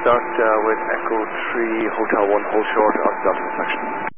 start with Echo 3 Hotel 1 hold short on self-inspection.